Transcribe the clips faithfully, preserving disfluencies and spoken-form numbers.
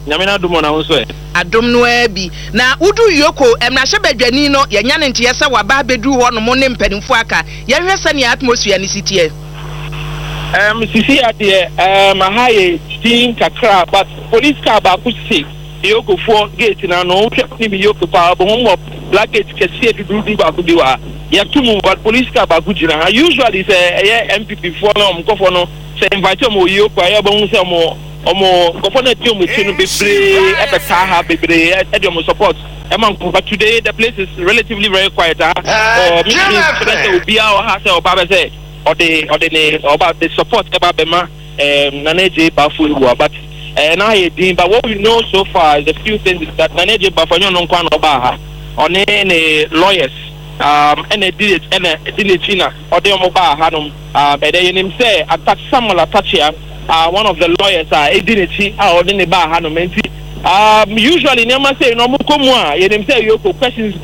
nyamena dum na wo so e adom no abi na udu yoko emrahye badwani no yenya ne nte yesa waba bedu ho no mo ne mpanimfo aka yehwe se ne atmosphere ne sitie um sisi ade um haye tin kakra but police car ba ku si yoko for gate na no hwe ni mi yoko pa bo mo black gate kesi dudu du ba ku bi wa ya tumu but police car ba ku jira usually say M P P for no mko for no say invite mo yoko ya bo hu say mo omo gofona ti omo ti no bebre e beta ha bebre e de omo support e man but today the place is relatively very quiet ah uh, me say obi a ha say oba be say or the or the about the support about bema um Naneje Bafu but uh, now he but what we know so far is a few things that Naneje Bafu no nkwa no ba ha on any lawyers um and did it and did China or the omo ba ha no uh but then him say attack Samuel Atachia uh one of the lawyers are uh, edinity uh, or the ba ha no menti um usually never say no mukomu a him say you questions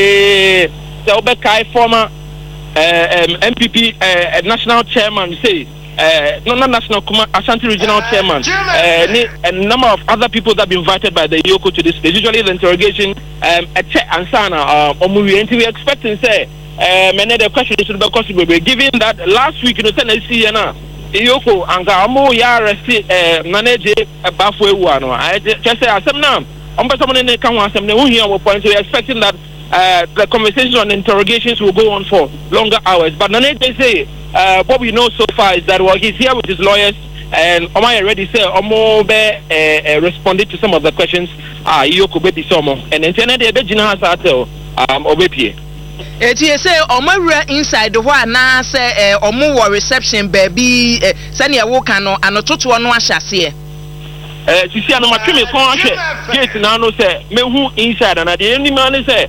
bebre say obekai former Uh, um, M P P uh, national chairman say uh, no not national Ashanti regional chairman uh, a number of other people that have been invited by the Yoko to this stage. Usually the interrogation um, a check and sana uh, we expecting say uh, many the question is because given that last week you know ten see na Yoko anga amu ya arrest manage Bafwe wano I just say asem na on someone in kan asem na we here point so we expecting that Uh, the conversations on interrogations will go on for longer hours. But Nane, they say, uh, what we know so far is that well, he's here with his lawyers, and Omai already said Omo be uh, uh, responded to some of the questions. Ah, Yoko be somo, and then they be jina has atel um obepie. Eti say Omawura inside the one na say Omo war reception baby sani awo kan no anototo no ahyase. Eh, sisi ano matwe me kon ahwe gate na no say mehu inside na de any man say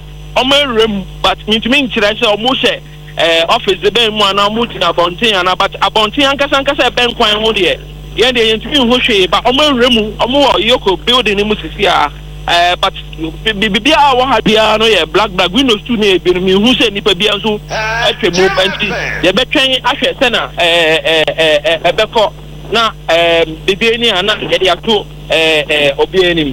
Omo but mitumi nkyira say omo hye eh office de ben mu ana omo tina abonten ana but abonten ankasa ankasa ben kwan ho de ye de yentumi ho hwe ba omo remu omo Yoko building ni mu sisi a eh but bibia wo ha bia no ye black black windows two na bi mi hu say nipa bia so atwe mu banti ye betwen ahwe se na eh eh eh beko na eh bibia ni ana ye de ato eh eh obi anim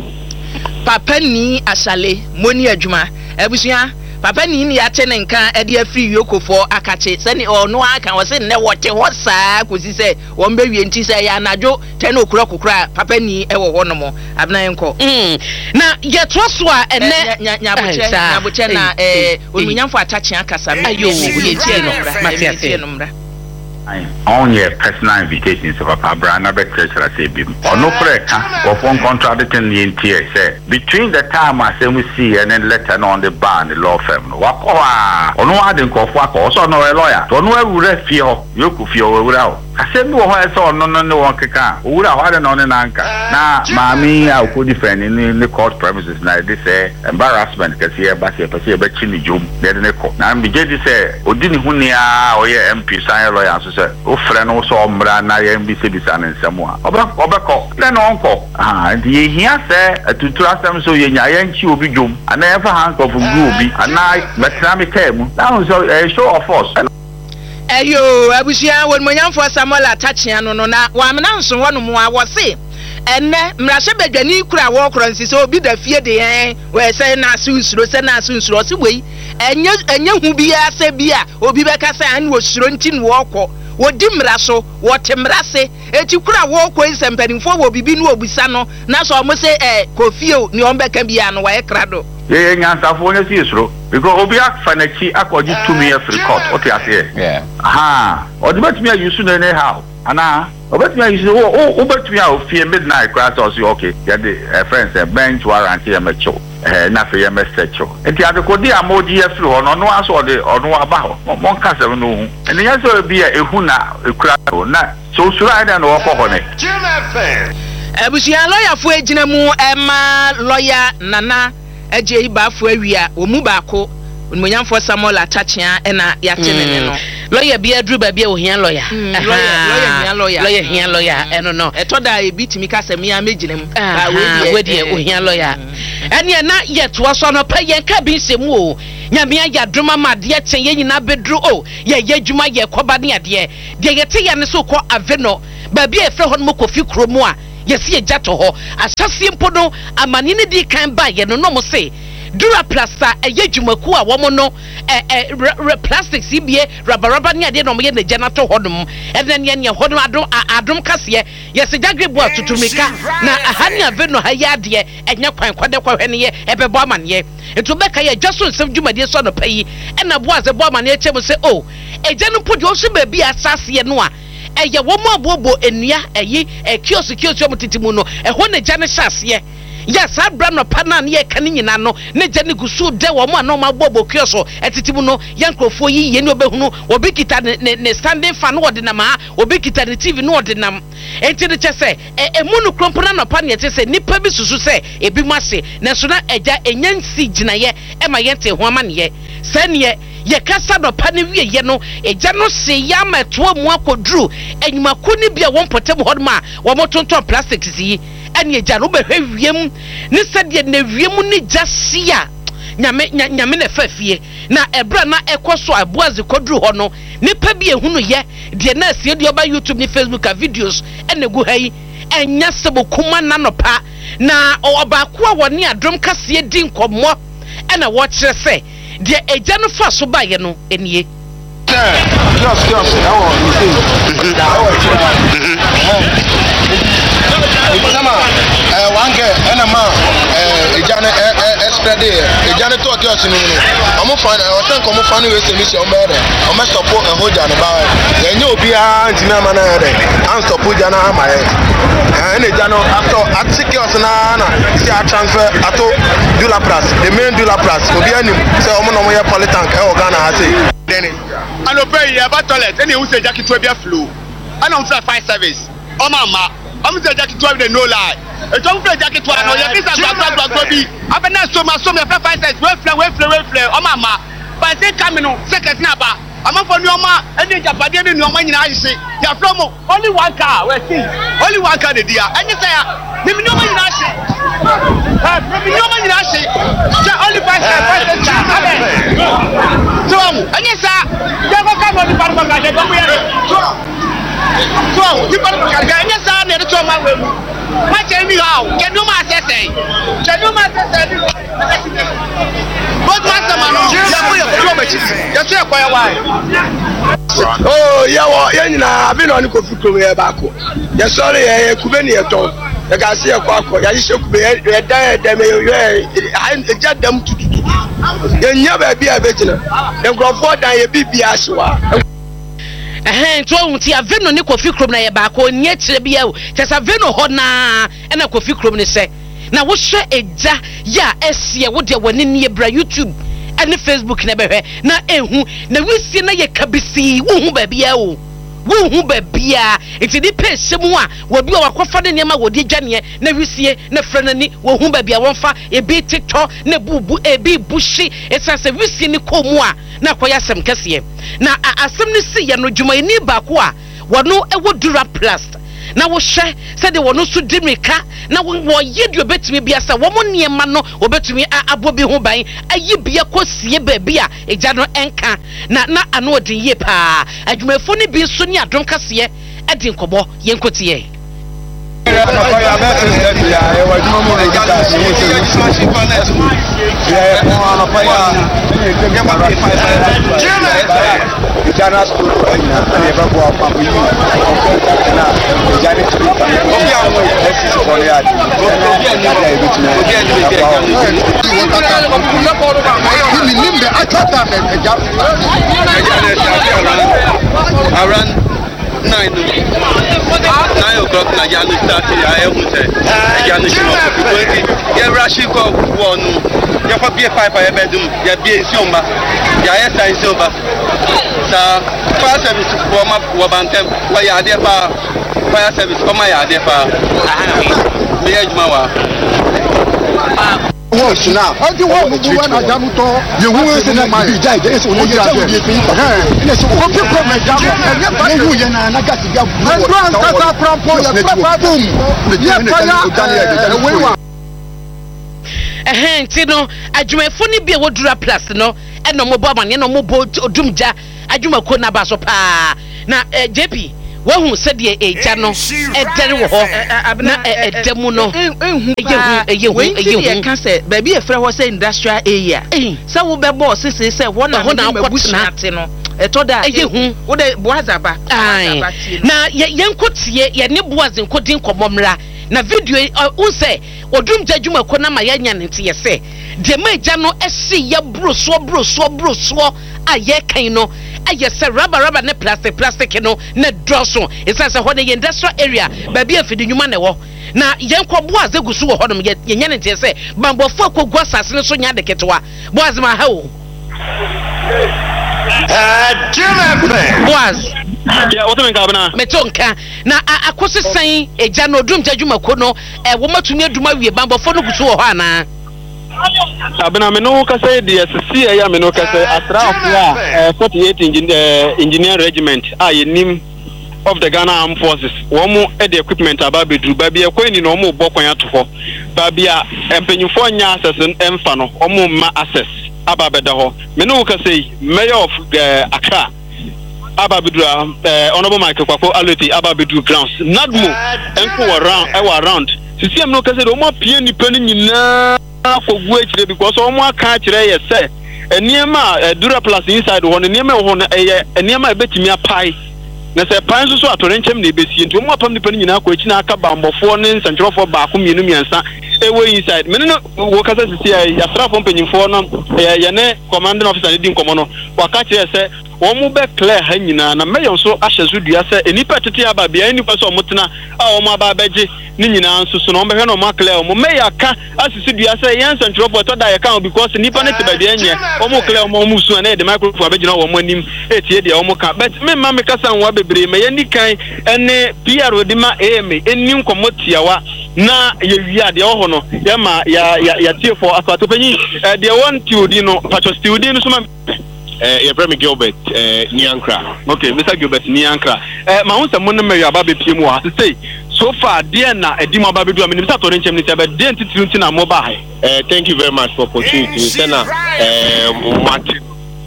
papa ni asale moni adwuma ebusia papa ni ni ya tene nka e de afri Yoko for akache se ni ono aka wo se ne wote ho saa kosi se wo mba wie nti se ya najo tene okura kokura papa ni e wo hono mo abna enko mm na ye to so a ene nyaboche nyaboche na eh onunyamfo atache akasa me yo ye tie no ma tie no mra on your personal invitations of Papa Brana Bectre say bim or no preka or phone contradicting the interior say between the time I say we see and then letter on the ban the law firm wako or no adding kofwa also no a lawyer to no we feel you could feel without I said no I saw no no no one kaka who would have had on an anchor now mammy I could defend in the court premises now this say embarrassment because here but here but here but chini jum then the court now be just say odini hunia or yeah M P sign lawyer o friend also ombra na ya mbise bisa na nsemu a oba obeko na no onko ah ndi hia se atutu asem so ye nya ya nchi obi dwom ana ya fa hank of ngu obi ana betra me temu na so show of force eyo abusia won monyamfo Samuel Atachia no no na wa amna nso ho no mu a wo se enne mrahye badwani kura wo kronsi so obi da fie de yen we se na asu nsuro se na asu nsuro se wei enye enye hu bia se bia obi beka se an wo suro nti no wo wodi mraso wote mrase eti kura wo ko nsempanyimfo wo bibi no obisa no na so mo se eh kofio ni ombeka bia no wa ekrado ye ye nyansafo nya sisro because obi afanachi akoji tumi afri court okay ase yeah aha odibetumi ayusu na ne how ana obetumi ayusu o obetumi a ofie midnight class or say okay ya the friends a bench warrant here mecho eh na fe ya mesecho enti adekodi amoji afri ho no no aso de ono aba ho mon kasa no hu eni nya so bi a ehu na ekura na so sura ida no ko ho ne ebusia lawyer fo ejina mu ema lawyer nana eje ibafo awia omu baako onmonyamfo Samuel Atachia ena yatene no lawyer bi adru ba bi ohia lawyer lawyer hia lawyer lawyer hia lawyer eno no etoda e bitimi kasa mi amegina mu ah we de ohia lawyer ene na yeto so no pa yen ka bi nsemu o nyame ya dwuma ma de chen ye nyina bedru o ye ye dwuma ye koba ne ade de ye te ye ne so ko aveno ba bi e fe ho no kofi kromu a yesi egya to ho asase mpo no amane ne di kan ba ye no no mo se Dura Plasta eye dwumaku a wo mo no eh eh plastic cba rubber rubber ne ade no mo ye na gya na to hodom ene ne ne hodom adom adom kase yesi jagrebo atutumika na ahani ave no ha ya ade enya kwan kwade kwahwe ne ye ebebo amane eto beka ye jaso nsem dwumade so no payi ena boaze bo amane echem se o egya no pojo so ba bi asase ye no a eye wo mo abobo enua eyi kiosk kiosk yo mutitimu no eho ne gya ne hyase yes abra no pana ne ka ne nyina no ne gya ne gusu de wo mo no ma bobo kiosk etitimu no yankrofo yi ye ne obehunu obi kita ne ne standing fan no de nam ha obi kita ne tv no de nam enti ne chese emu no krompona no pa ne chese nipa bi susu se ebi mase na so na egya enyansi ginaye e ma yente ho ama ne ye sane ye kasa no pa ne wie ye no egya no se ya mato mu akodru enyumako ne bia won potem hodma wo motonton plastic yi ene egya no behwe wiem ne sede na wiem ne jasia nyame nyame na fafie na ebra na ekoso aboaze kodru ho no nipa bi ehunu ye de na asie de oba YouTube ni Facebook a videos ene gu hayi enya sebo kuma na no pa na oba ko a woni adom kase di nkomo ena wo kire se de egya no fa so ba ye no enie just just now you see Sama eh wange ena ma eh ejane eh spread there ejane to ke osinu no omo fan o tan ko mo fan we se mi se o mere o me support e hoja no ba ye nya obi a ntimi ama na ye an support jana ama ye eh ene jano after atike osna na si a transfer ato Dula Plus the main Dula Plus obi anim se omo no mo ye politank e o Ghana ha say deni ano pay ye ba toilet ene hu se jacket to bia flow ana unfa fire service o mama I'm the jacket to the no lie. A don't play jacket to another. Yes, I'm going to be. I've been so much so many five cents. Well, flare, well, flare, well, flare. Oh, mama. But they come in on second number. I'm up for your ma and then Japan in your money. I say, you're from only one car. We're seeing only one car, the dear. And you say, maybe no money. Maybe no money. Only five cents. So, and yes, sir, you ever come on the Parma? So, you got to get your son and to my way. What tell me how? Can you master say? Can you master say? What master man? Just a quiet while. Oh, yeah, I've been on the coffee crew here back. Yes, sorry, I couldn't hear talk. The guy say a quack, I should be a diet, I just them to do. You never be a veteran. And go forward and you be Biashua. Eh to unti aveno ne kofi krom na ye ba ko nye kire bia o tesa veno ho na e na kofi krom ne se na wo hwe egya ya esie wo de woni ne bra YouTube ene Facebook na behwe na ehu na wisie na ye kabisi wo hu ba bia o wo hu ba bia enti di pe hyemu a wo bi o wakofa de niam a wo de dwane na wisie na franani wo hu ba bia wonfa e bi TikTok na bubu e bi bushi esase wisie ni komu a na koya sem kase na asem ni si ye no dwumayini ba ko a wono ewo Dura Plus na wo hwe se de wono so dimika na wo ye de obetumi bia se wo mo niema no obetumi abo bi ho ban ayi bia kosie ba bia egya no enka na na ano odin ye pa adwumafo ni bi so ni adom kase e din kobo ye nkotie Nine, nine o'clock. Na Janu started. I am with Janu Shimo. You rush you go one. You for be five for your bedroom. You be in Somba. You are in Somba. So fire service for my wabantem. Why you are there for fire service? Come my are there for. Me ajmawa. Watch now. How do you want to go and Jamuto? You won't say that you died. It's only you are doing. Yes, what you come and Jamu and you are you and I got to go. And run that from boom. Eh, Tino, adwumafo ni bia wo Dura Plus no, e no mo bo amane no mo bo odumja adwumako na ba so pa. Na J P wohu sɛ de eja no edere wo ho na edemu no ehu ehu ehu ka sɛ baabi e frɛ ho sɛ industrial area sɛ wo bɛbɔ sese sɛ wo na ho na mabusia ate no etoda ehu wo de boazaba na yenkotie ye ne boaz nkodin komomra na video unse odum jadwuma ko na ma yanya nte ye se de ma eja no ehye ye broso broso broso aye kan no aye se rubber rubber ne plastic plastic no ne droso isa se ho ne industrial area ba bia fidi nwuma ne wo na yenko boaz egusu wo hodom ye nya nte ye se bambofo akogua sase ne so nya de ketwa boaz ma ha wo Uh, Boaz. Yeah, what am I gonna? Metonka. Na akosi san eja no dum jadwuma ko no e wo matumi aduma wie bambo fo no gusu wo ana. Abena me no ka say the S C ya me no ka say Asrafo a forty-eight engineer regiment a yenim of the Ghana Armed Forces. Wo mo e the equipment aba bedru ba bia ko ni no mo bo kwan ato ho. Ba bia empenyufo nya access emfa no o mo ma access. Aba beda ho me no ka say mayor of uh, Accra aba bedura uh, honorable Michael Kwako Aloti aba bedru grounds nadmo enko around e wa around sisi me no ka say do mo pie nipa ni nyina fogu akire because o mo aka akire ye say eniema dura plus inside ho ne niema ho no eye eniema ebetimi apai na say pan so so atorenchem na ebesi nti o mo apam nipa ni nyina akọ achi na aka bambofo ne nsantrofo baako mienu miensa ewe inside me no wo kasa sisi ya Asrafo mpanyimfo no ye ne commanding officer ne din komo no waka kire say wo mu be clear ha nyina na meyon so ahyezu dua say enipa tete aba bia enipa so mutena a wo mu aba beje ni nyina nso so no be hwe no ma clear wo meya ka asisi dua say yen central port da ye kan because nipa ne teba bia nye wo mu clear wo mu su na de microphone abegina wo mu anim etie de wo mu ka but me ma me kasa nwa bebre me ye ni kan ene P R odima A M enim komotiawa na ye wia de ho no ye ma ya ya tie for afato panyi de won tiodi no pacho tiodi no so ma eh ye bremi Gilbert eh Niankra. Okay, Mister Gilbert Niankra. Eh ma hunsa mo no me aba be pie mu ha say so far there na edi mo aba be do am ni Mister Torenchem ni say be dey ntitiri nti na mo ba ha. Eh thank you very much for opportunity. Say na eh Martin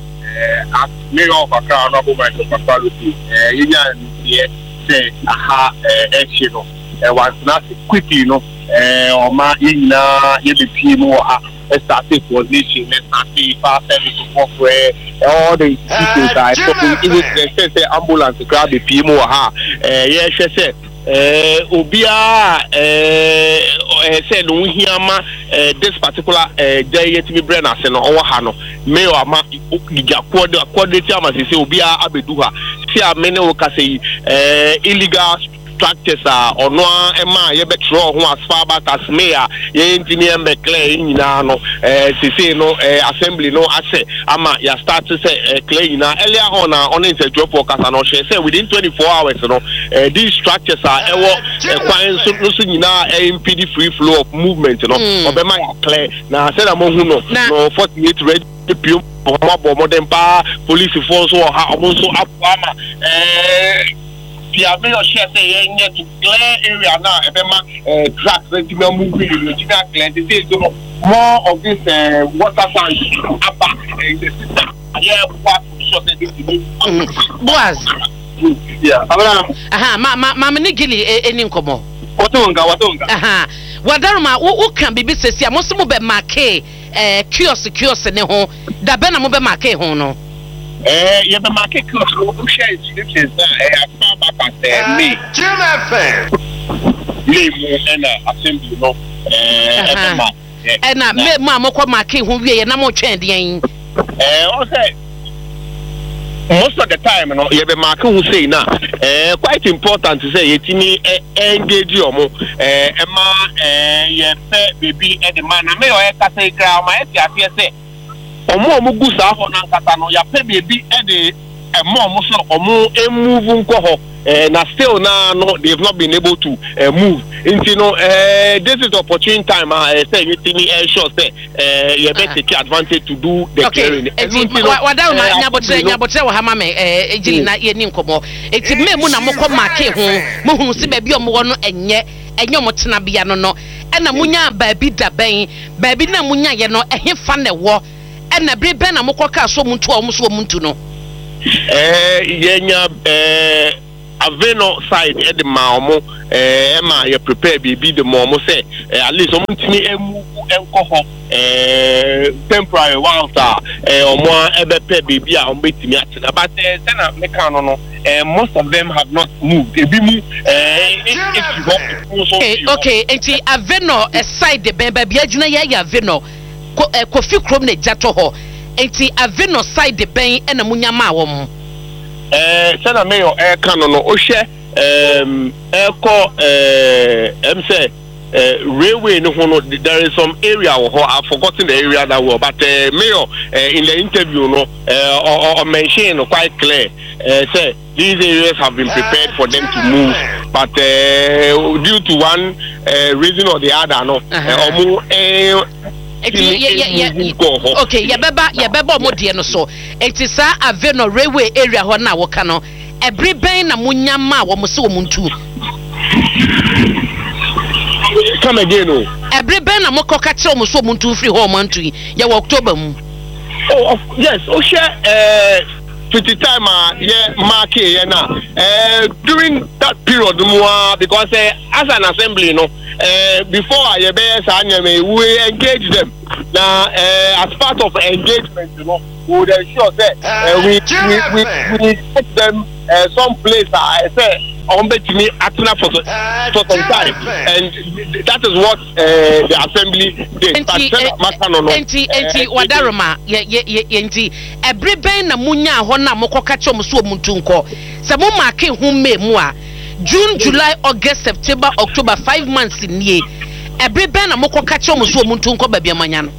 eh as mayor of Accra honorable Michael Kwako eh yenya ni say aha eh echi no eh once na quickly no eh o ma yenya ye be pie mu ha started position let's started fast service support where all the people that so in it say ambulance grab the P M O ha eh yeah say eh obia eh say no hiama eh this particular eh day yet me brain ase no owo ha no me o ama gija coordinate ama say obia abedu ha see a me ne wo ka say eh illegal structures are or no ema ye betro ho as far back as mayor ye engineer me clear nyina no eh sisi no eh assembly no ase ama ya start to say eh, clear nyina earlier on on in drop workers and share say within twenty-four hours no eh, these structures are ewo kwan so so nyina eh, impede free flow of movement no obema ya clear na say na mo hu no no forty-eight red pio mo modern pa police force o ha omo so ama eh Pia me o share say yenye to clear area now ebema eh track sentiment moving in the clear they say so more of this uh, water tanks about in the system yeah what so say this Boaz yeah abana aha ma ma ma me gili eni nkomo watonga watonga aha wadaruma wo kan bibi sesi a mo se mo be marke eh kiosk kiosk ne ho da be na mo be marke ho no eh ye be market close no share descriptions eh after back at me Jim F M me mo na assembly no eh ma eh na me ma mo kwa market ho wie ye na mo twen den eh o say most of the time no ye be market who say na eh quite important to say yetimi engage omo eh ema eh ye pe baby e the man na me o e ka say kra ma e ti afie say omo omo gu sa ho na nkata no ya pe biebi e de emo omo so omo e move nko ho eh na still na no they've not been able to uh, move into no eh this is the opportune time uh, say anything eh sure say eh you better take advantage to do the clearing enti wada ma nyabotre nyabotre wo hama me eh ejili na ye ni nkomo enti me mu na mokọ market ho mo hu se ba bi omo no enye enye omo tena bia no no e na munya ba bi da ben ba bi na munya ye no ehe fa na wo e na bre ben na mokọ ka so muntu o mo so muntu no eh yenya eh Aveno side at the Mamo, Emma, you prepare baby the Momo say, at least I'm to move alcohol, temporary while or more ever pay baby, I'm waiting at but uh, Mecano, most of them have not moved. They be moved, if you hope. Okay, okay, and see Aveno aside the baby, Biajina Aveno, Kofi Kromne Jatoho, and see Aveno side the bay and a Munyama. Eh, Sana Mayo Air Canon Oshe, um, Airco, uh, M say, uh, railway. No, there is some area or I've forgotten the area that were, but uh, Mayo uh, in the interview, no, uh, or, or mention quite clear, uh, say these areas have been prepared for them to move, but uh, due to one uh, reason or the other, no, uh-huh. uh, okay, ya beba ya beba omodie no so. It is a Aveno railway area ho na woka no. Every ben na munyama wo mo se wo muntu. Come again no. Every ben na mokoka che wo mo so muntu free ho mantu ya wo October mu. Oh yes, o share eh fifty time ah yeah mark here na. Eh during that period mo because uh, as an assembly no Uh, before I we engage them. Now, uh, as part of engagement, you know, we would ensure that uh, we, we, we, we put them uh, someplace, I uh, say, on the me Atina for, for some time. And that is what uh, the assembly did. Enti, enti, wadaroma, enti, every ben na munya hona moko kacho musuo muntunko. Sa mu marke hume mua. June, July, August, September, October, five months in year. Every ben a moko kacho musuo muntunko baby manyano.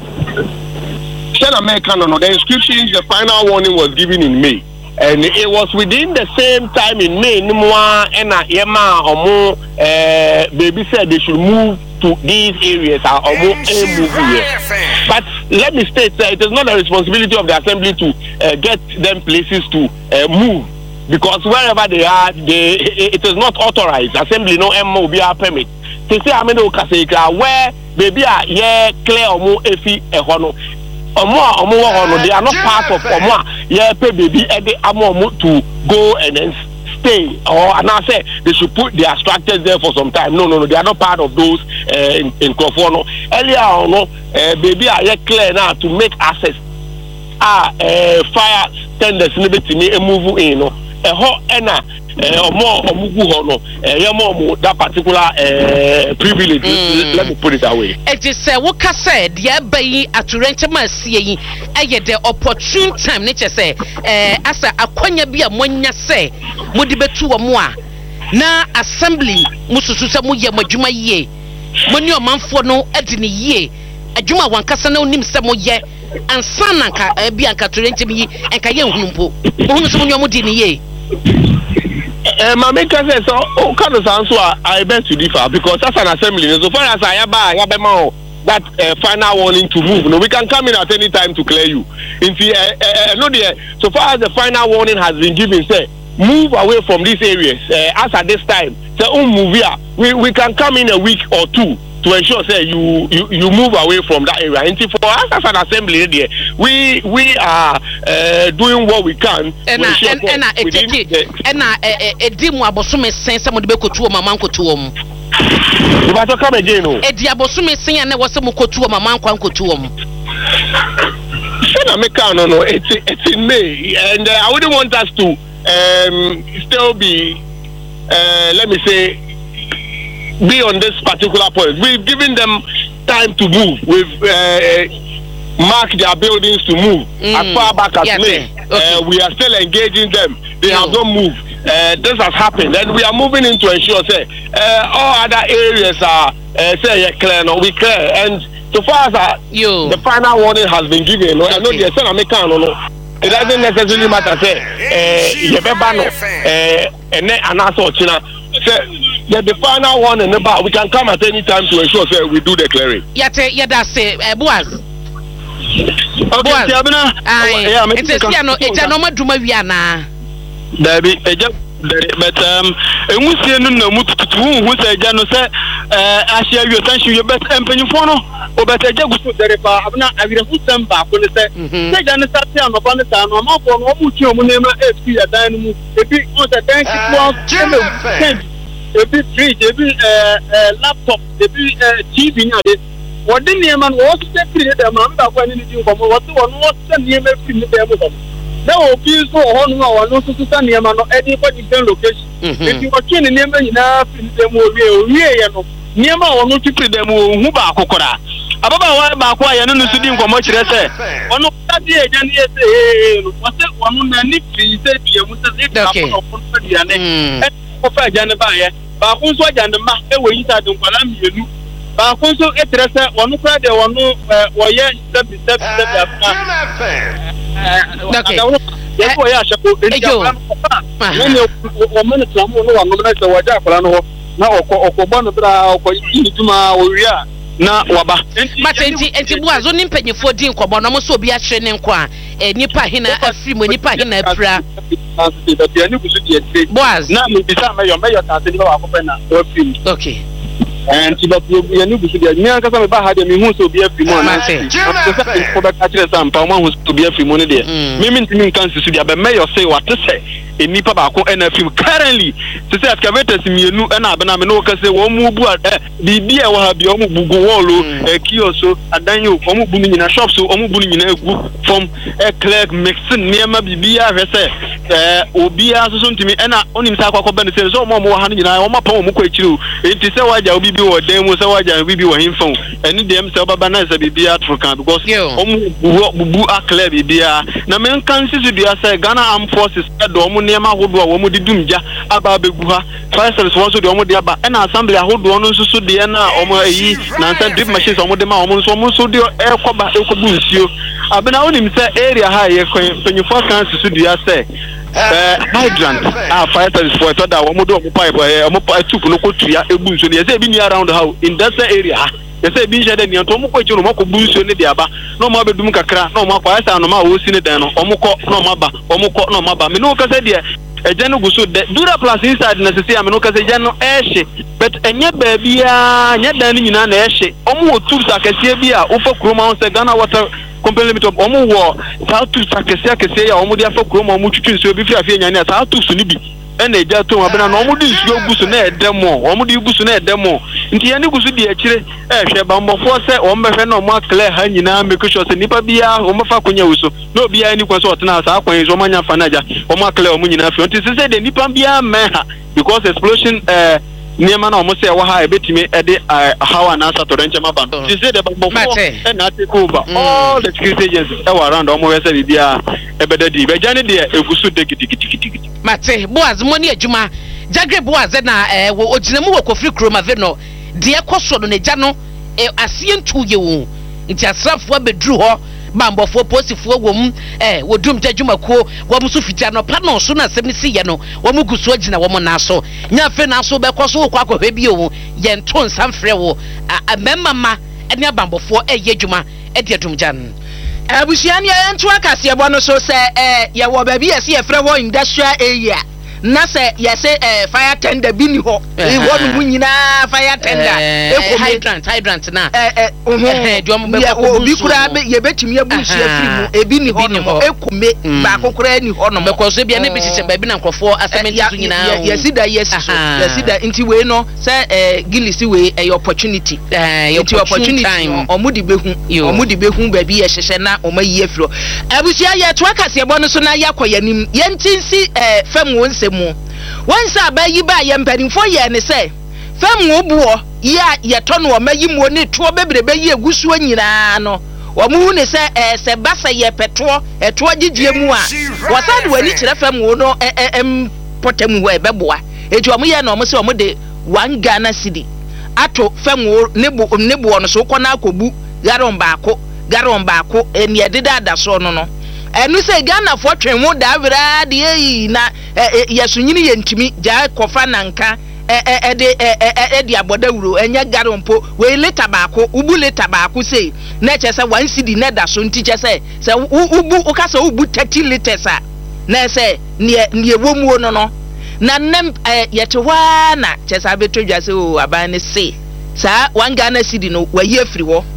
Tell American no, the inscriptions, the final warning was given in May. And it was within the same time in May, Nimwa and Yema or more baby said they should move to these areas or more move here. But let me state that it is not the responsibility of the assembly to uh, get them places to uh, move. Because wherever they are, they, it is not authorized. Assembly no M O B R permit. They say ameno kaseka where baby are yeah clear omo efi ehono. Omo omo hono they are not part of omo yeah pay baby ede amo to go and then stay or and I say they should put their structures there for some time. No no no they are not part of those uh, in in Kofono. Earlier on no uh, baby are yeah clear now to make access. Ah uh, fire tenders nibetimi e move in no. A hot ena or more or mugu hono, a that particular privilege. Mm. Let me put it that way. It is a Waka said, yeah, by at Rentama see a the opportune time, nature say, as a quanya be a monya say, Mudibetu or moi. Na assembly, Mususa Muya Majuma ye, Munio Manfono Edini ye, a Juma one Casano Nim Samo ye, and Sanaka, a Bianca to rent me, and Kayan Humpo, Musumunyo Mudini ye. Uh, my maker says, so, oh, kind of answer I beg to differ because as an assembly, so far as I have that uh, final warning to move, no, we can come in at any time to clear you. In the, uh, uh, no, the, so far as the final warning has been given, say, move away from these areas. Uh, as at this time, say, oh, move here. We, we can come in a week or two to ensure say you, you you move away from that area. And for us as an assembly there, we we are uh, doing what we can. And and and and a dimu abosume sen some de bekotu mama nkotu om. You better come again no. E di abosume sen ya na wose mu kotu mama nkwa nkotu om. Say make no no it's it's in May and uh, I wouldn't want us to um still be uh, let me say be on this particular point. We've given them time to move. We've uh, marked their buildings to move mm. as far back as yes, May. Okay. Uh, we are still engaging them. They mm. have not moved. Uh, this has happened, and we are moving in to ensure say uh, all other areas are uh, say clear. No, we clear. And so far as uh, the final warning has been given, no, okay. I know the Senate American, no, no. It doesn't necessarily matter. Say, uh, Yebebano, uh, and then another China. Say. Yeah, the final one and about we can come at any time to ensure say we do the clearing. Yeah, yeah, that's it. Uh, Boaz. Okay, Tiabina. Yeah, it's a piano. It's a normal drama. We are now. Debbie, but um, and we see no mutu who say Jano say, uh, I share your attention, your best empany for no. obete gusu dere pa abna awire husam ba ko ne se se ja ne sate anopa ne sa no ma fo no mu ti omu nema F P ya dan mu ebi on se dan ki ebi fridge ebi eh laptop ebi T V nya de wodi nema no wo se free de ma mba kwa ni di nkomo wo se wono wo se nema free ni de mo na obi so ho no a wono so se nema no edi for different location ebi wo twe ne nema nyina free de mo wie wie ye no nema wono twe free de mo hu ba akokora ababa wa ba ko aye no no sudi nkomo kire se wono tadi eja ni ese eh no wo se wono na ni free se bia mu se se ka ko ko dia ne ko fa eja ne ba ye ba ko so eja ne ma e we yi ta dun kwala mienu ba ko so etrese wono fra de wono wo ye step step step after okay ye ko ya shapo e ja ne wo mene tramu no wa no na se wo ja kwala no na okọ okọ bonu bra okọ yi duma wo wi a na waba mate enti enti buazo ni mpanyefo di nkobo no mo so obi ahwe ne nko a nipa hina afri mo nipa hina apra boaz na me bisa me yo me yo ta se ni ba akopɛ na o afri okay enti ba ye ni gusu dia mi anka sa me ba ha dia mi hu so obi afri mo na ko ba ka kire sa mpa mo hu so obi afri mo ne dia mi mi ntimi nkan sisu dia be me yo say what say enipa ba ko na afri currently to say excavators mienu na abena me no ka say wo mu bu bibi e wa ha bi o mu bugu wolo e kioso adanyo o mu bu nyina shops o mu bu nyina egu from e clerk mixing niema bibi a hwese eh obi a so so ntimi na onim sa akwa be ne say so mo mo ha nyina o ma pa o mu ko akiri enti say waja obi bi wo dan mu say waja obi bi wo himfon eni dem say obaba na say bibi African because o mu bubu a clerk bibi a na men kan sisi dua say Ghana Armed Forces do o mu niema hodo a wo mu didumja aba begu ha fire service wo so de o mu de aba na assembly ahodo no so de na o mu eyi na nsa drip machines o mu de ma o mu so mu so de e koba e kobu nsuo abena onim say area ha ye twenty-four kan sisi dua say eh hydrant ah fire service for to da wo mu do o mu pipe o mu pipe tube no ko tuya ebu nsuo ye say bi ni around how in that area ye say bi shede ni to mu ko chiru mo ko bu nsuo ne de aba no mo abedum kakra no mo akwa say no ma wo si ne dan no o mu ko no mo aba o mu ko no mo aba me no ka say de ejeno guso de dura plus inside na sisi ame no ka say jeno ehye but enye ba bia nya dan ni nyina na ehye omo wo tubes akese bia wo fa kroma on say Ghana Water Company Limited omo wo sa tubes akese akese ya omo dia fa kroma omo twitwi nso bi fi afia nya ne sa tubes ni bi ena eja to abena na omo di nsuo guso na edemo omo di guso na edemo nti ya ni guso di akire ehwe ba mbofo se omo behwe na omo clear ha nyina make sure se nipa bia omo fa konya wuso no bia ni kwa so otena sa akwan zo manya fa naja omo clear omo nyina fi nti se se de nipa bia meha because explosion eh niema na omo se wa ha ebetimi ede hawa na asa torenche maba nti se de mbofo na take over all the security agencies e around omo we se bia ebede di be jane de egusu de gidigidi mate boaz moni adwuma jagre boaz na eh oginamu wo kofri kroma veno de ekoso no ne gya no asie ntu ye wo nti asrafo abedru ho bambofo posifo wom eh wodum jadwumako wom so fitia no pa no so na asem si ye no wom gusu agina wom na so nya fe na so be koso kwa kwahwe bi wo ye nto nsamfre wo amemama ene abambofo eye adwuma e de adum jan abusian ye nto akase ebo no so se eh ye wo ba bi ye se ye frɛ ho industrial area na se ye se eh fire tender bi ni ho e ho no nyina fire tender e hydrant hydrant na eh eh oho obi kura be ye betimi abusu afiri mu e bi ni ho no e kume ba kokora ni ho no because e bia na bi chiche ba bi na nkrofo asementi so nyina ye sida yes so ye sida nti we no se eh gilisi we e opportunity eh opportunity omudi behu omudi behu ba bi ye hyehye na omayi afiro abusia ye to akase ebo no so na yakoyanim ye ntinsi eh fam wonse mu wansa abayi ba ye mpanimfo ye ne se fam wo buo ya ye to no omayi mu ne to bebrebe yi egusuo nyina no wo mu ne se eh se basa ye petro eto gigye mu a wasade wani kire fam wo no em potem wo ebeboa etu omo ye na omo se omo de one Ghana cedi ato fam wo ne bu ne bu no so kona akobu garon baako garon baako eni ededa adaso no no enu se Ghana fo twenwo da wira de yi na yesunyini yentimi ja kofa nanka e de e de aboda wuro enya garompo we leta baako ubu leta baako sei na chese one cedi na da so nti chese se ubu ukasa ubu thirty liters a na se ne ne womuo no no na nem yetwa na chese abetodwa se o aban ne se sa one Ghana cedi no wayi afiri wo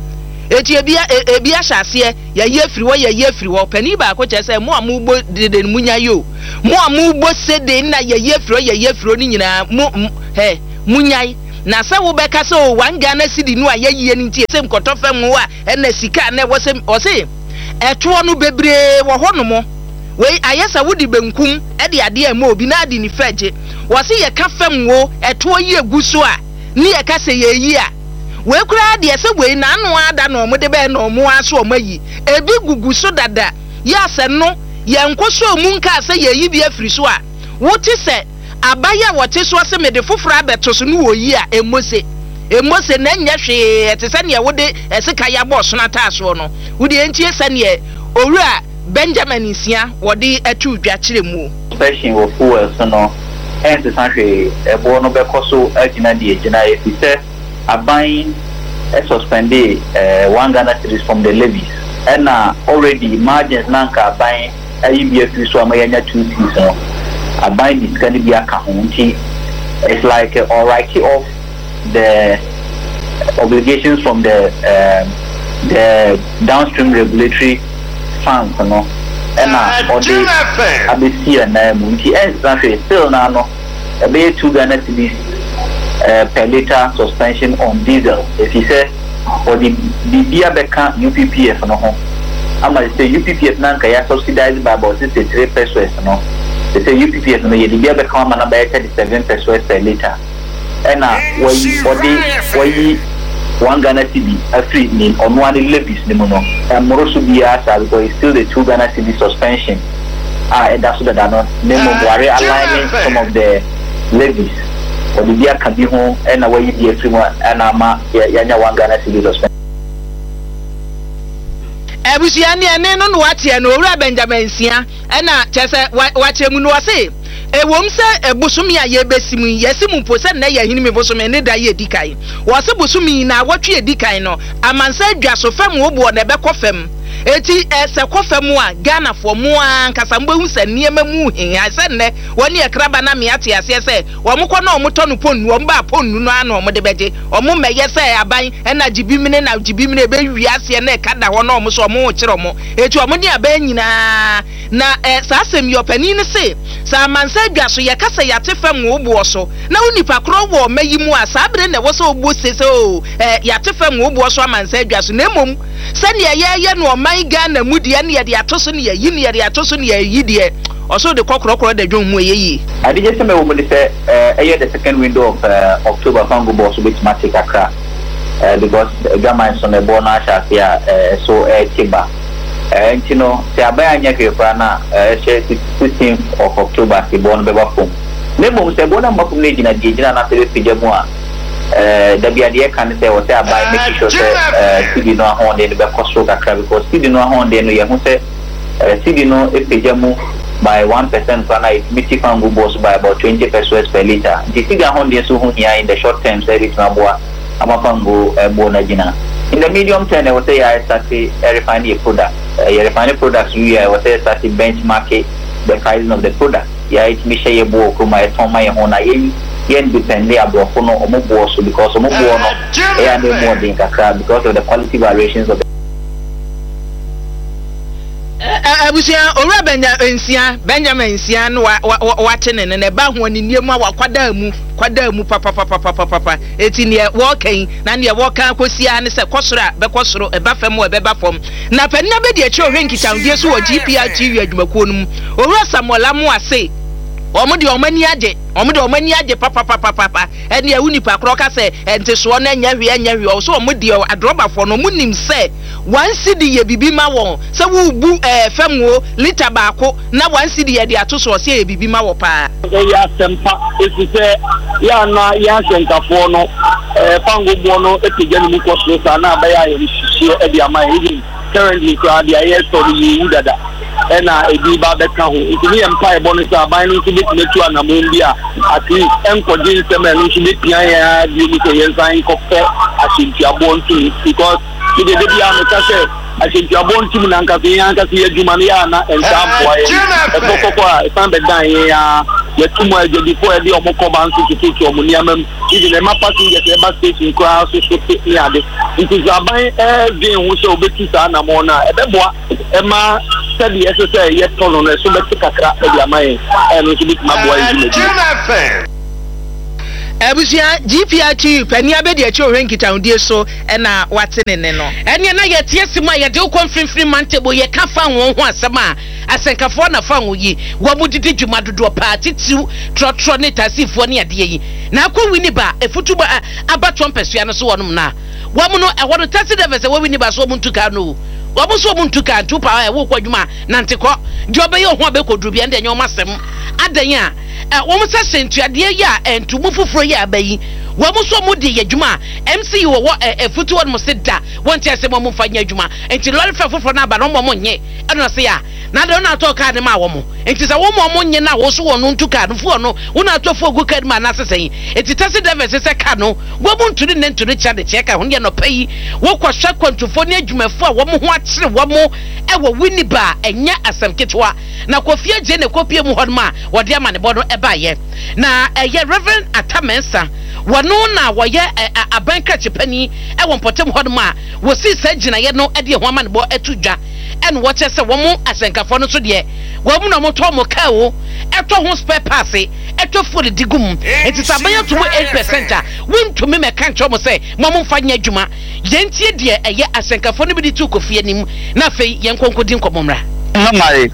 eti ebia ebia hyase ya ye firi wo ya ye firi wo pani ba ko kyese mo amubo dede munya yo mo amubo sede na ya ye firi ya ye firi ni nyina mo he munyai na se wo beka se o wan Ghana cedi no ayeye ni ntie se mkoto fam wo a na sika na wo se o se eto no bebre wo hono mo we ayesa wodi benkum e de ade e ma obi na ade ni faje wo se ye ka fam wo eto yi eguso a ni ye ka se ye yi a we kura de se we na anu ada no mo de be no mo aso o mayi ebi gugu so dada ya se no ye nkoso mu nka se ye yi bi afiri so a wo ti se abaya wote so se mede foforo abeto so no wo yi a emose emose na nya hwe ete se ne wode esika ya boss na ta so no wode entie se ne owura Benjamin Isia wode atu dwa kire mu fashion wo fuel so no ente san hwe ebo no be koso agina de agina e fi se aban e suspended uh, one Ghana cedis from the levies and uh, already margins nanka aban ayi bi afi so amaya two cedis no aban is going to be a county. It's like uh, or write off the obligations from the uh, the downstream regulatory funds, you know. And now, or the A B C and Munti exactly still now, no, a bit two Ghana cedis per liter suspension on diesel. If you say, or the the beer become U P P F, no, I'm going to say U P P F now can subsidized by about sixty-three pesos, no. They say U P P F no, you be become an about thirty-seven pesos per liter. And now, why why one Ghana cedi a free name on one levies the mono and Morosu Biasa because it's still the two Ghana cedi suspension. Ah, and that's what I know. Name of Wari aligning some of the levies or the beer can be home and away the everyone and ama yanya one Ghana cedi suspension. Ebusiani ene no watie no owura Benjamin Sia na chese watie mu no wase ewom se ebusumi a ye besimu yesimu po se na ye hini me bosumi ne da ye dikai wase busumi na watwe dikai no amansa adwaso fam wo bo na be kofam eti ese kofam a Ghana fo mu an kasa mbehu se niema mu hin ase ne woni ekraba na me ate ase se wo mkọ na omoto no ponu wo mba ponu no ano mo de beje omo meye se aban na jibimine na jibimine be wi ase na kada ho na omo so omo kire omo eti omo ni aban nyina na sa asem yo pani ne se sa mansa adwaso ye kasa ya tefam wo bo so na unipa kro wo mayi mu a sa abre na wo so obo se se o ya tefam wo bo so mansa adwaso na mom se ne ye ye no man Ghana mu de ne ye de atoso ne ye yi ne ye de atoso ne ye yi de also the kokrokro de dwon mu ye yi I did just say we would say uh the second window of uh, October fango boss which matic akra uh, because Ghana is on the bona shafia uh, so uh, tiba and you know say abaya nya kefra na sixteenth of October se bon be bafom memo se bona makum ne gina gina na tele pijamu a eh da bia de kan say wo say abaya make sure say eh cedi no ahon de be koso kakra because cedi no ahon de no ye hu say cedi no e pijamu by one percent kana it miti fangu boss by about twenty pesos per liter the cedi ahon de so hu here in the short term say it na boa ama fangu e bo na gina in the medium term I would say I started uh, refining a product. Uh, you refine products, you I would say started benchmarking the pricing of the product. Yeah, it's me share bo kuma e ton my own yen yen depend there abro no omo bo so because omo bo no e and more than kakra because of the quality variations of the abusia owura Benjamin Sia Benjamin Sia no wa tene ne ba ho ni niemu a kwada mu kwada mu papa papa papa papa eti ne wo kan na ne wo kan kosia ne se kosoro be kosoro e ba fam e be ba fam na panna be de eche orenki chawde so G P R T V adwumakuo no mu owura Samuel Amu ase omo de omani age omo de omani age papa papa papa ene ewuni pa kro ka se ente so na nya hwe nya hwe so omo de adroba fo no munim se one cedi ye bibi ma won se wo bu eh famwo liter ba ko na one cedi ye de ato so se ye bibi ma wo pa ya sempa esi se ya na ya senkafo no eh pango bo no epigani mu ko so sa na ba ya ye hihie e de ama e currently crowd ya ye so ni dada ena ebi ba beka ho ntini empire bonus aban no nti bit metu anamon bia at least enkodin sema no nti bit yan ya bi ni ke yensan kofe asintiabo ntu because the de bia me ka se asintiabo ntu na nka se yan ka se adwuma no ya na entampo aye e kokoko a san be dan ya yɛtu mu agye before ɛde ɔmo kɔba nso tete ɔmo nneɛma mu even ɛma passengers ɛba station koraa so so te ne ade nti sɛ aban ɛɛdwen ho sɛ obetu saa anamɔ no a ɛbɛboa ɛma sɛdeɛ ɛsɛ sɛ yɛtɔ no no ɛso bɛte kakra ɛde ama yɛn ɛno nso bɛtumi aboa yɛn dwumadi Abusia G P R T pani abedi achi ohwe nkitahodie so na wate ne ne no ene na ye tie sima ye de ko mfimfiri mantebo ye ka fa won ho asem a asenkafo na fa won yi wo mu didi dwuma dodo pa titiu trotro ne tasifo ne ade yi na akọ wini ba efutu ba abato mpesua no so wonom na wo mu no e wo no tasi de vese wo wini ba so mu ntuka no wo mu so mu ntuka ntupa e wo kwadwuma na ntekọ je obeye ho abekoduru bia nde nyoma asem adan a wo mu sa sentuade ya entumu fufuro ya abayi wo mu so mu di yadwuma M C wo wo efutu wo mu se da won ti asem mu fa nya adwuma enti lori fa fufuro na ba no mo nye eno se ya na de na to ka de ma wo mu enti se wo mo mo nye na wo so wo no ntuka no fu no wo na to fu ogu ka de ma na sesen enti tase driver se se ka no wo mu nturi ne nturi cha de cheka ho ye no payi wo kwahwa kwantufo ne adwumafo a wo mo ho akire wo mo e wo wini ba enya asem ketwa na kofie je ne kopie mu hodma wo de ama ne bodo e ba ye na eye Reverend Atamensa wano na wo ye abanka chepani e wo mpotem hodma wo si sa gina ye no e de ho ama ne bo etudwa en wo che se wo mo asenkafo no so de wo mu na mo to mo ka wo eto ho spare pass eto for the digum enti sabanya to eight percent a wonto me me kan cho mo se mo mo fa nya adwuma yentie de eye asenkafo no bi di tu kofie nim na fei yen konkodi nkomomra normally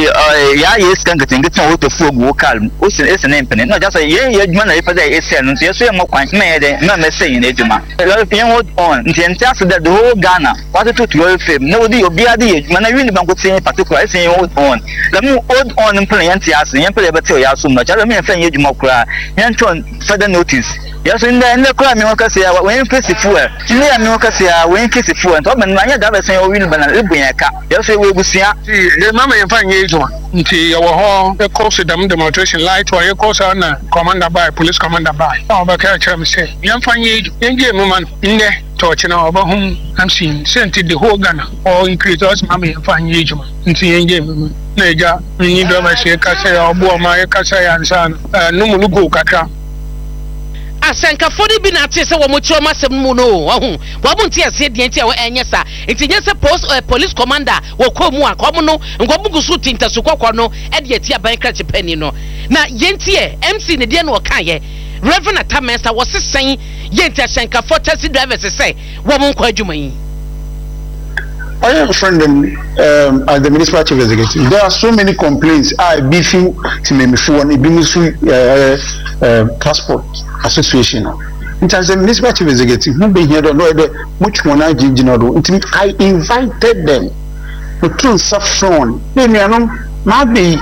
eh ya yes kan gatin gatin wo to fogu calm o sin ese na impene no just ye ye adwuma na ifa dey ese no so ye mo kwan me ye dey na me say na adwuma lo pien hold on nti nti aso that the whole Ghana what to to your fame no di obi ade adwuma na wi ni banko tin particular ese hold on la mu hold on impene ye nti aso ye impene be te o ya so no cha me fa ye adwuma kura ye nton further notice yes in the in the kura me wo kase ya when face fuel ni ya me wo kase ya when case fuel to me na nya da be sen o wi ni bana ebu ya ka yes we ebusua the mama you find ye juma nti ya wo ho e call se dem demonstration light or ye call sa na commander by police commander by o ba ka kira me say ye find ye ye mu man nne to china oba hum am seen sent the whole Ghana or increase us mama you find ye juma nti ye ye mu na eja ni do ma se ka se obo ma ye ka se ya nsa no mu go kakra asenkafo ni bi na te se wo mo chi o masem mu no ohu wo mo nti ase de nti e wo enye sa nti nye se post uh, police commander wo ko mu akom no ngobu gusu tinta su kokko no e de ati aban krache pani no na yenti e M C ne de na wo kan ye Reverend Atamensa wo sesen yenti asenkafo taxi drivers say wo mo nkwa adwuma yi. I have a friend um, as the municipal chief executive. There are so many complaints. I beefing to me for one transport association. And as the municipal chief executive, who been here don't know much one I did I invited them to turn saffron. Then you know, maybe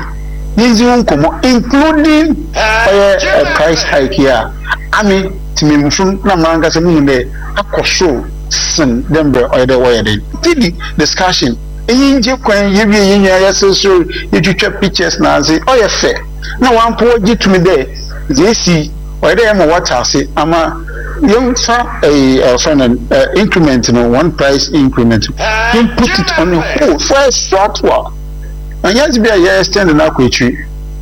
including a price hike here. I mean, to me from Namanga Samunde, I show. Sen dembe oyede oyede did discussion enje kwan ye bi yenya ya so so yetwetwa pictures na say oye fair na wan po give me there they see oyede am water say ama you sa a friend increment no one price increment you put it on the whole first start wa and yes be a year stand na kwetwi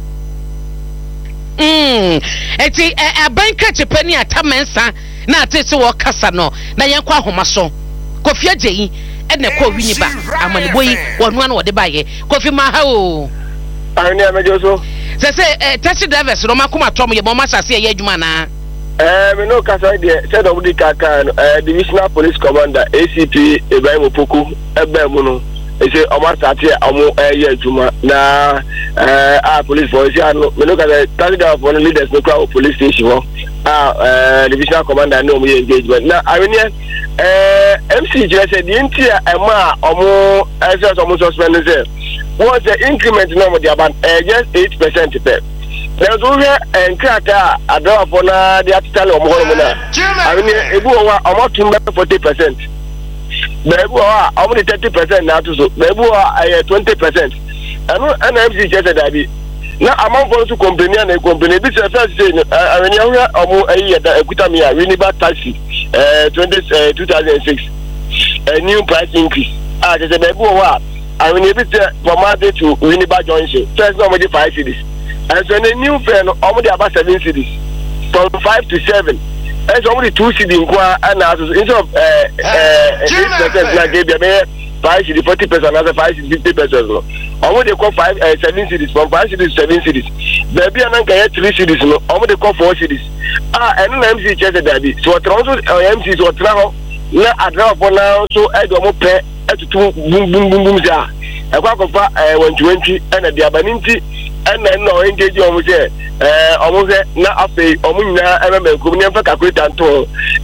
mm eti abanka chepani Atamensa na atese wo kasa no na yenkwa ahomaso Kofi Ajeyi ene ko wini ba amaneboyi wonu an wo de baye Kofi ma ha o ani amejoso se se taxi drivers no makoma tom ye mo masase ye adwuma na eh me no kasa de said of the kaka eh divisional police commander A C P Ibrahim Opoku ebe mu no e say o ma start here omo eh ye adwuma na eh ah police force anu me no kasa taxi driver for leaders no kwa police station ho ah uh, divisional commander no me engagement na awenia eh M C just said the entire ema omo access omo suspend say what the increment no mo dey about uh, just eight percent per there so here and kraka adra for na dey atitale omo ho na awenia ebu wa omo tumbe forty percent bebu wa omo thirty percent na to so bebu wa twenty percent anu M C just said that be na among for to company na company bi se first say awenia ho omo ayi da ekuta me a Winneba taxi eh twenty two thousand six a new price increase ah just bebu wa awenia bi se from Monday to Winneba junction first no mo dey five cities and so the new fare no almost about seven cities from five to seven. And so only two cities and instead of uh uh eight percent like they five cities forty percent another five cities fifty percent no. Almost they call five uh, seven cities from five cities to seven cities. Baby and then three cities no. Almost they call four cities. Ah, and then M C chest that be. So transfer uh, M C so travel. Na adra for now so I do mo pay to two boom boom boom boom ja. E kwa kofa eh one twenty and the abaninti and then no engage omo say eh omo say na afi omo nyina e me ko ni fa calculate to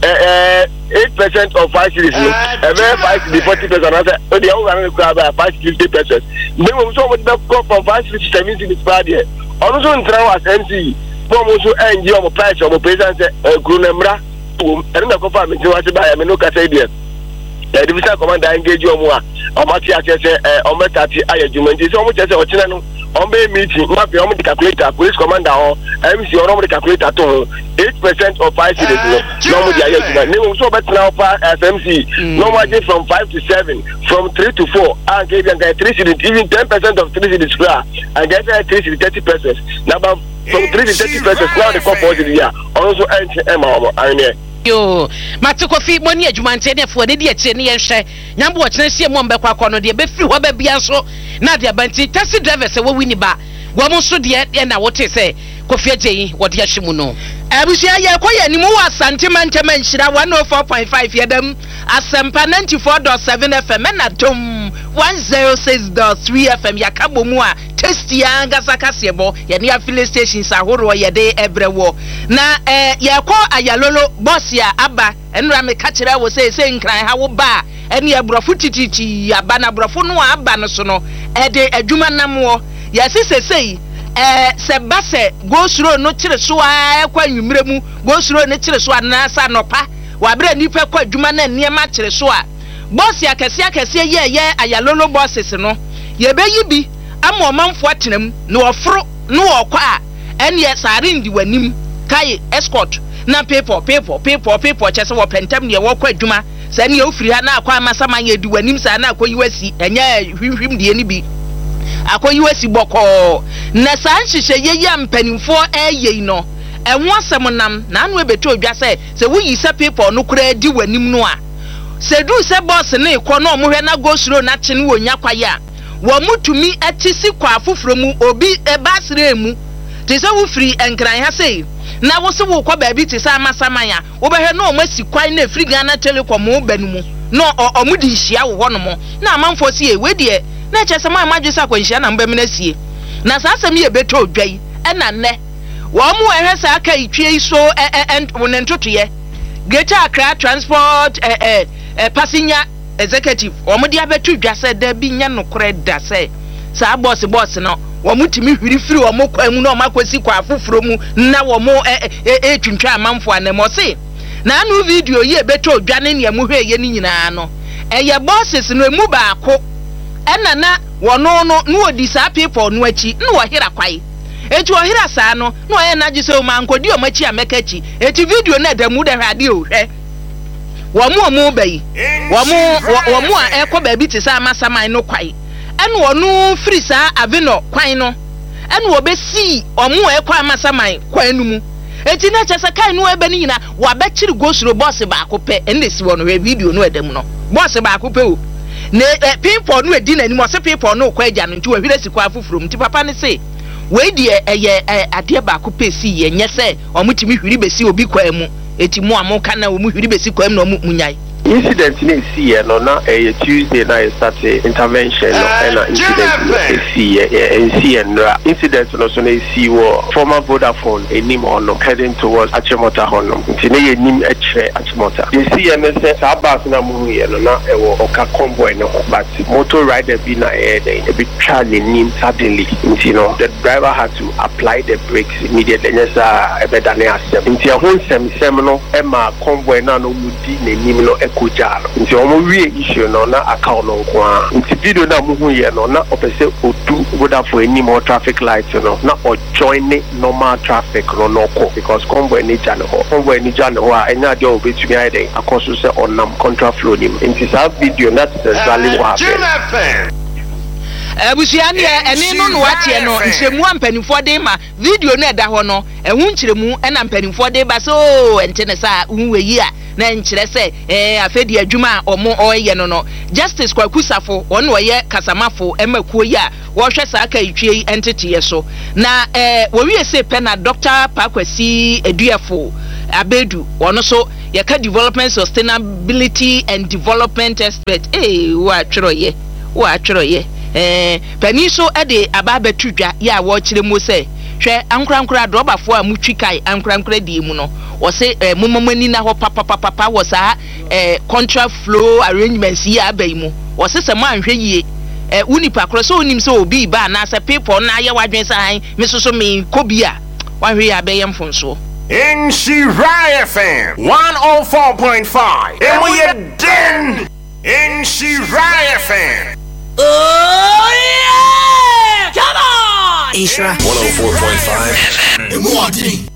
eh eight percent of five cities no e five to forty percent na say o dey o ran ko about five to fifty percent. Me mo so mo dey go from five to seven cities per day. Ono so ntra as M C bo mo so engi omo price omo president eh gru na mra and na ko fa me ti wa se ba ya me no ka say there. The division commander engage omo a omo ti ase say eh omo thirty ayejumenti so omo che say o chine no omo meeting ma be omo the calculator police commander or M C or omo the calculator to eight percent of five cities no no omo the ayejumenti no so bet now for as M C no more from five to seven from three to four and get and get three cities even ten percent of three cities and get three cities thirty percent now from three to thirty percent now the call for the year also enter omo I know yo matikofi moni adwumante ne fo de de atie ne yenhwe nyambo wo kene sie mo mbekwa akọ de be firi ho ba bia so na de abanti taxi driver se wo wini ba wo mo so de e na wote se Kofi Ajeyi wo de ahyimu no abusia ye koye ni mu wa santimante manhyira one oh four point five yedam asempa ninety-four point seven F M na tom one oh six point three F M yakabo mu a testi anga sakasebo ye ne affiliate stations ahoro ye de ebrewo na eh ye ko ayalolo boss ya aba enra me ka kire wo say say nkran ha wo ba ene abrofo tititi aba na abrofo no aba no so no e de adwuma namwo ye sese sei eh se base go suro no kire so a kwa nwumre mu go suro ne kire so na sa nopa wa bra nipa kwa adwuma na niema kire so a boss ya kese akese ye ye ayalolo bosses no ye beyi bi ama omanfo atenam na ofro no okwa a ene ye sare ndi wanim kai escort na paper paper paper paper chese wo pentam ne wo kwa adwuma sa ne ofiri ha na akwa amasama ye di wanim sa na akwa yiwasi enye hwihwim de ni bi akwa yiwasi boko na sa nhihye ye ya mpanimfo eye no enwo asem nam na anu ebeto odwa se se wo yi se paper no kura di wanim no a se du se boss ne ko no mo hwe na go suro na kye ne wonya kwaye a wo mutumi atisi kwa afoforo mu obi ebasire mu te se wo firi enkran ha sei na wo se wo kwa ba bi te se amasaman ya wo be hwe no mo sikwan na firi Ghana Telecom wo banu mu no omudi hia wo hono mo na amanfo si e we de na che se ma amadwe sa kwanhia na mbam na sie na sa asem ye beto odwai e na ne wo mu ehwe sa aka itwie so e won ntotoye Greater Accra Transport eh eh passenger executive omo dia betu dwa se da bi nya nokore da se sa boss boss no omo timi hwiri firi omo kwa mu no omo akwasi kwa afoforo mu na omo e twintwa amanfo anemo se na anu video ye betu dwa ne ne mu hwe ye ni nyina no eye bosses no emu baako ena na wono no no odi sa people no achi no ohira kwai eti ohira sa no no ye na gise o mankodi o machi amekachi eti video na da mu da hwade o hwe womu omu bayi womu womu a ekọ baabi te sa amasaman no kwai ene wonu firi sa aveno kwan no ene obesi omu ekọ amasaman kwan no mu eti na chese kai no ebe ni nyina wa be chiri gosuro boss ba akopɛ ene si wono hwe video no edam no boss ba akopɛ o ne people no edi na ni mo se people no kwa agya no nti wa hwire si kwa afoforo mti papa ne se we die eye ade ba akopɛ si ye nye se omutimi hwiri besi obi kwa mu eti mu amoka na omu hwiri besi kwa mu no munyai incident ni see here no na eh Tuesday na start intervention no na incident see here see and incident no so na see wo former Vodafone enim ono heading towards Achimota hono ntine ye nim echre Achimota you see and say sabas na mu here no na e wo oka convoy no but motor rider be na eh dey e be try nim suddenly you know the driver had to apply the brakes immediately yes e be dane asem nti e ho nsem sem no e ma convoy na no mudi na nim no kujalo nti omo wie issue no na account no kwa nti video na mu hu ye no na opese odu Vodafone ni more traffic lights no na o join normal traffic no no ko because convoy ni jano ho convoy ni jano ho a enya de obetumi ide akoso se onam contra flow ni nti sa video na exactly what happened abusua ne ene no no watie no nkyeremu ampanimfo de ma video no eda ho no ehu nkyeremu ena mpanimfo de ba so ente ne sa unweyi a na nkyere se eh afedi adwuma omo oyɛ no no Justice Kwakusafo ono oyɛ kasamafo emakuo yi a wo hwɛ sa aka itwie entity so na eh wo wie se pena Doctor Pakwasi Eduafo Abedu ono so yɛka development sustainability and development expert eh wa atweroye wa atweroye eh pani so e de ababa tudwa ya wo kyerɛ mu se hwɛ ankorankora drobafo a mutwi kai ankorankora di mu no wo se eh, momomani na ho papa papa papa wo sa eh, contract flow arrangements ya abai mu wo se se mo anhwɛ yie eh, unipa kro so onim se obi ba na se people na ye wadwen sa han me so so me kobi a wanhwɛ ya abai mfonso in Shirai F M one oh four point five and we are den in Shirai F M. Oh yeah! Come on! Ishra one oh four point five and more.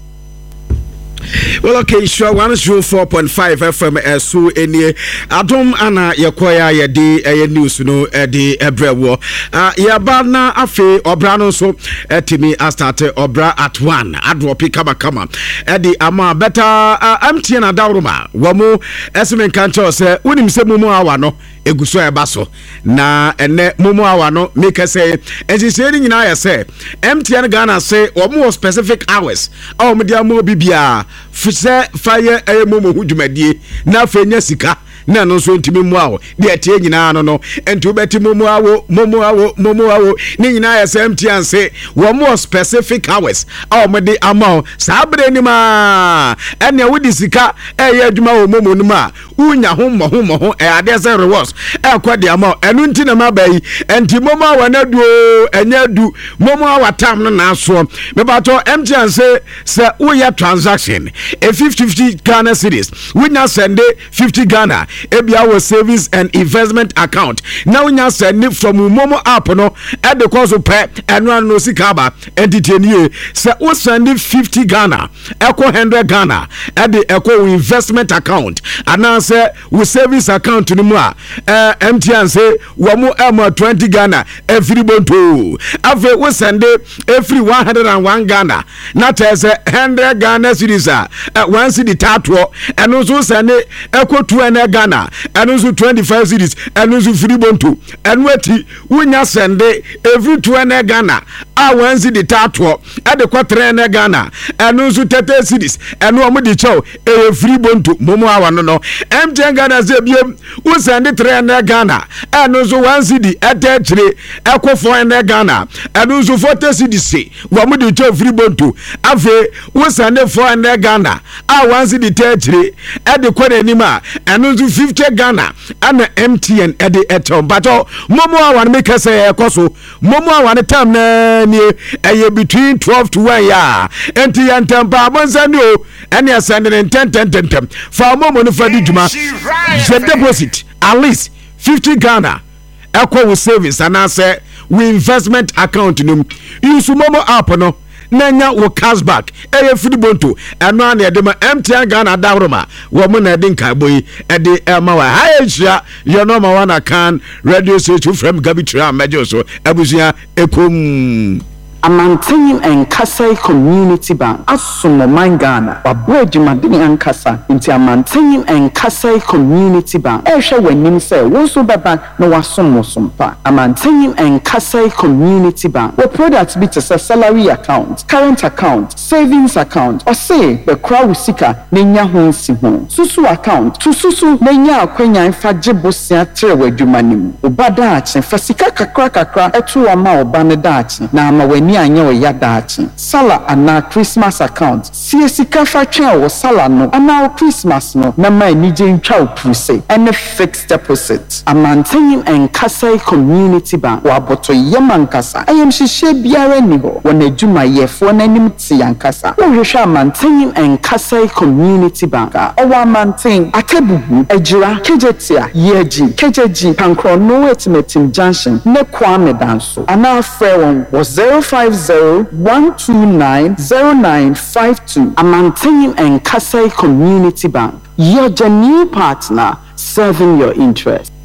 Well, okay, sure. one oh four point five F M. Uh, so, any Adam Anna Yakoya Yadi a news no Eddie Ebrewo. Uh, Yabana Afe Obrano so Etimi Astate Obra at one. Adwopi Kama Kama. Eddie Ama better uh, M T N Adaruma. Wamo Esmen Kancho say Unim se Mumu Awano Eguso Ebaso. Na ene Mumu Awano make say as he said in I say M T N Ghana say or more specific hours. Oh, media mo bibia. Fise fire aye momo hudwumadie na afenya sika na no so ntimi mu awo de atie nyina no no enti obeti momo awo momo awo momo awo ni nyina ya S M T anse wo more specific hours awo mede amao sabre ni ma ene wodi sika eye adwuma wo momo no ma unya ho mo ho mo ho e ade se rewards e kwade amao enu nti na mabai enti momo awo na duo enya du momo awo tam no na so me bato M T anse se uya transaction a fifty fifty Ghana series we now send fifty Ghana ebia our savings and investment account now we now send it from Momo app no at the cost of pay and one no sikaba entity say we send fifty Ghana echo one hundred Ghana at the echo investment account and now say we savings account no more uh, M T N say we mo am twenty Ghana every bonto ave we send every one hundred one Ghana not as a one hundred Ghana series uh, one city tato and also send echo two hundred Ghana and also twenty-five cities and also free bonto and weti unya send every two hundred Ghana a one city tato at the quarter Ghana and also thirty cities and no mo di chow e free bonto momo awa no no M T N Ghana say biem we send three hundred Ghana and also one city at three echo four hundred Ghana and also forty cities say we mo di chow free bonto ave we send four hundred Ghana a one city three at the quarter anima and also fifty Ghana and M T N at the etom but momo awa make us say ekoso momo awa time na ni eh between twelve to one ya enti yantampa bonsanio and ya sending ten ten ten ten for momo no for the juma the deposit at least fifty Ghana equal with savings and I say we investment account num use momo app no nanya wo cashback eye fribonto eno an ye de ma M T N Ghana dawroma wo mo na de nkaboyi e de ema wa hayesia yo no ma wana kan radio station from Gabitra mejo so abusia ekom Amantenyim Enkasai Community Bank Asumo Mangana Wabwe Jumadini Ankasa Inti Amantenyim Enkasai Community Bank Esha wenim se Woso beba na wasumo sumpa Amantenyim Enkasai Community Bank Wo products be to salary account, current account, savings account or say the crowd sika nenya honsi ho Susu account to susu nenya akwenya infa jebosia trewe jumanim Ubada achi fasika kakra kakra etu wama obane dachi na ama weni anyo ya dachi sala ana Christmas account siesika facha wo sala no ana Christmas no na ma nije ntwa opuse and fixed deposit Amantenyim Enkasai Community Bank wa boto yemankasa ayem hihye biara ni ho wona adwuma yefo na nim ti yankasa wo hwehwe Amantenyim Enkasai Community Bank o wa manten akabubu ejira kejetia yeji kejeji pankro no etimetim junction ne kwame danso ana frɛ won wo zero five zero one two nine zero nine five two Amantenyim Enkasai Community Bank, your new partner serving your interest.